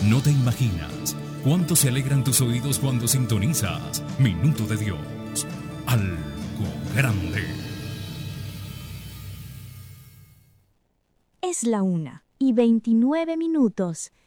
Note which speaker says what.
Speaker 1: No te imaginas cuánto se alegran tus oídos cuando sintonizas Minuto de Dios. Algo grande.
Speaker 2: Es la 1:29.